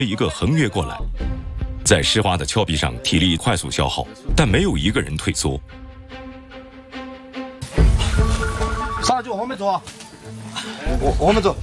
一个横越过来，在湿滑的峭壁上，体力快速消耗，但没有一个人退缩。 上来就往后面走啊！往后面走。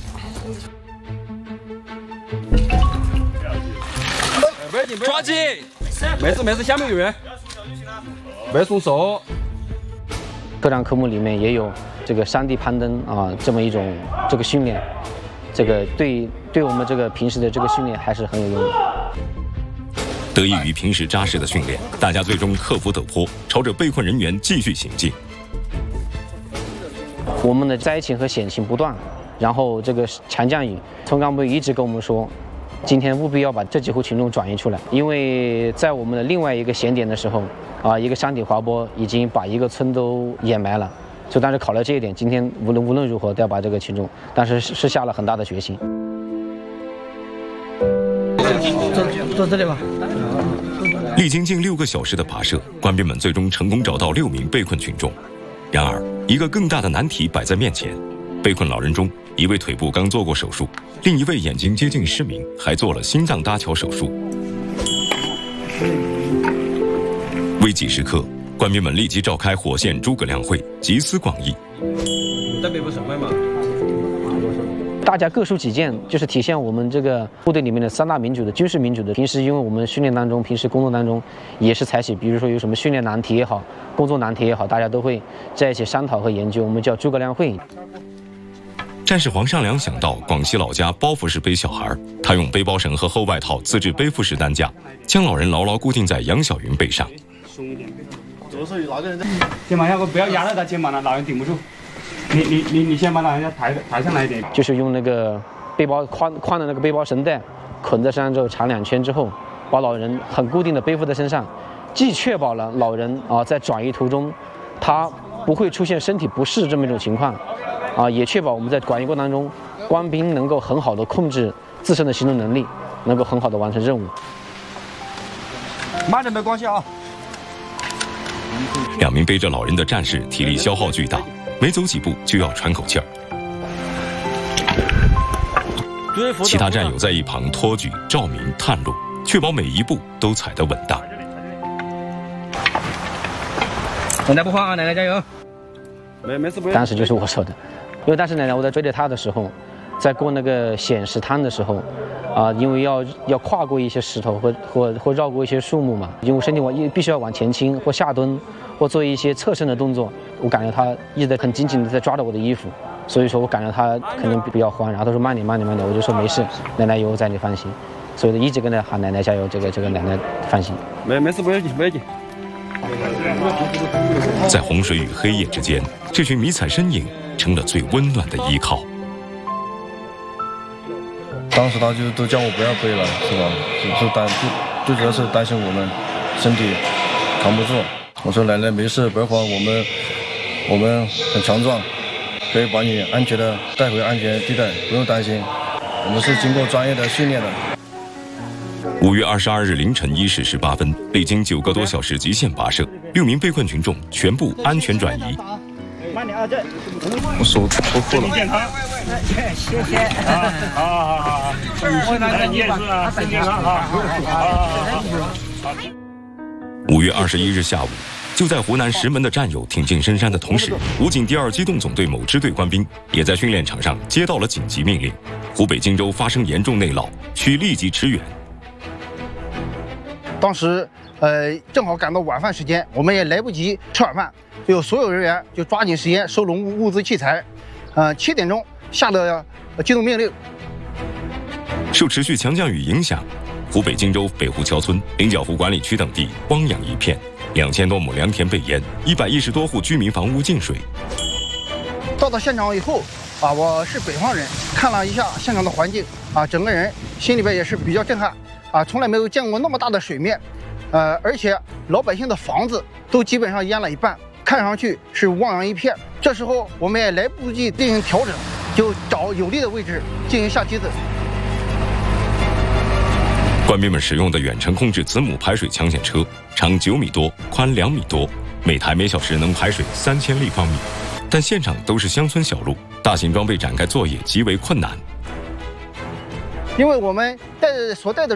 抓紧！没事，下面有人，别松手。 特长科目里面也有这个山地攀登啊，这么一种这个训练，这个对我们这个平时的这个训练还是很有用的。 得益于平时扎实的训练，大家最终克服陡坡，朝着被困人员继续行进。 我们的灾情和险情不断，然后这个强降雨，村干部一直跟我们说，今天务必要把这几户群众转移出来，因为在我们的另外一个险点的时候，一个山体滑坡已经把一个村都掩埋了，所以当时考虑这一点，今天无论如何都要把这个群众，但是是下了很大的决心。 坐这里吧。 历经近6个小时的跋涉，官兵们最终成功找到6名被困群众。然而，一个更大的难题摆在面前。被困老人中，一位腿部刚做过手术，另一位眼睛接近失明，还做了心脏搭桥手术。危急时刻，官兵们立即召开火线诸葛亮会，集思广益。 在北部省会嘛。 大家各抒己见，就是体现我们这个部队里面的3大民主的军事民主的。平时因为我们训练当中，平时工作当中也是采取，比如说有什么训练难题也好，工作难题也好，大家都会在一起商讨和研究，我们叫诸葛亮会。 战士黄尚良想到广西老家包袱式背小孩，他用背包绳和厚外套自制背负式担架，将老人牢牢固定在杨小云背上。 左手有哪个人在？ 肩膀要不要压到他肩膀了，老人顶不住。你先把老人家抬上来一点。 就是用那个背包宽的那个背包绳带捆在身上之后缠2圈之后，把老人很固定的背负在身上，既确保了老人在转移途中他不会出现身体不适这么一种情况，也确保我们在转移过程当中官兵能够很好的控制自身的行动能力，能够很好的完成任务。 慢点没关系啊。 2名背着老人的战士体力消耗巨大，没走几步就要喘口气儿。其他战友在一旁托举、照明、探路，确保每一步都踩得稳当。 奶奶不慌啊，奶奶加油！ 没事不用。 当时就是我说的，因为当时奶奶我在追着她的时候，在过那个险石滩的时候，因为要跨过一些石头或绕过一些树木嘛，因为身体必须要往前倾或下蹲或做一些侧身的动作，我感觉她一直很紧紧的在抓着我的衣服，所以说我感觉她肯定比较慌，然后她说慢点，我就说没事，奶奶有我在，你放心，所以一直跟她喊奶奶加油，这个奶奶放心。 没事不要紧。 在洪水与黑夜之间，这群迷彩身影成了最温暖的依靠。 当时他就都叫我不要背了，是吧？最主要是担心我们身体扛不住。我说奶奶没事，不要慌，我们很强壮，可以把你安全的带回安全地带，不用担心。我们是经过专业的训练的。 5月22日凌晨1时18分，历经9个多小时极限跋涉，6名被困群众全部安全转移。 慢点啊，这我手脱裤了。 健康，谢谢。好。你也是啊，身体健康啊。好。 5月21日下午，就在湖南石门的战友挺进深山的同时，武警第2机动总队某支队官兵也在训练场上接到了紧急命令：湖北荆州发生严重内涝，需立即驰援。 当时，正好赶到晚饭时间，我们也来不及吃晚饭，所有人员就抓紧时间收拢物资器材。7点钟下的机动命令。 受持续强降雨影响，湖北荆州北湖桥村、菱角湖管理区等地汪洋一片，2000多亩良田被淹，110多户居民房屋进水。 到现场以后，我是北方人，看了一下现场的环境，整个人心里边也是比较震撼，从来没有见过那么大的水面，而且老百姓的房子都基本上淹了一半，看上去是汪洋一片。这时候我们也来不及进行调整，就找有利的位置进行下梯子。 官兵们使用的远程控制子母排水抢险车，长9米多，宽2米多，每台每小时能排水3000立方米。但现场都是乡村小路，大型装备展开作业极为困难。 因为我们所带的